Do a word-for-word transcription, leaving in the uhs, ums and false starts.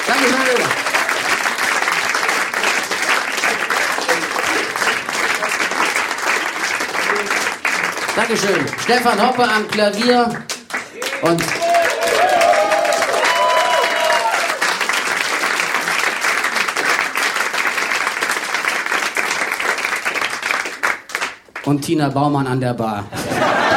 Danke, Mario. Dankeschön. Stefan Hoppe am Klavier und und Tina Baumann an der Bar.